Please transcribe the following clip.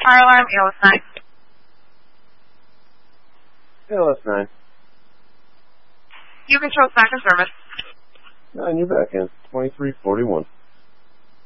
fire alarm, ALS 9. ALS 9. You control back in service. 9, you're back in. 2341.